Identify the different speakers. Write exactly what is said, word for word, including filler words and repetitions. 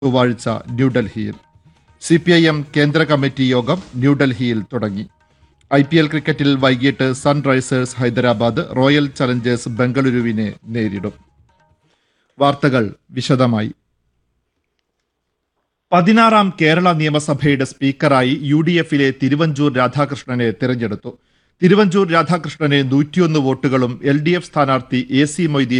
Speaker 1: ചൊവ്വാഴ്ച ന്യൂഡൽഹിയിൽ. C P I M കേന്ദ്ര കമ്മിറ്റി യോഗം ന്യൂഡൽഹിയിൽ തുടങ്ങി. ഐ പി എൽ ക്രിക്കറ്റിൽ വൈകിട്ട് സൺറൈസേഴ്സ് ഹൈദരാബാദ് റോയൽ ചലഞ്ചേഴ്സ് ബംഗളൂരുവിനെ നേരിടും. വാർത്തകൾ വിശദമായി. പതിനാറാം കേരള നിയമസഭയുടെ സ്പീക്കറായി യു ഡി എഫിലെ തിരുവഞ്ചൂർ രാധാകൃഷ്ണനെ തെരഞ്ഞെടുത്തു. തിരുവഞ്ചൂർ രാധാകൃഷ്ണന് നൂറ്റിയൊന്ന് വോട്ടുകളും എൽ ഡി എഫ് സ്ഥാനാർത്ഥി എ സി മൊയ്തീൻ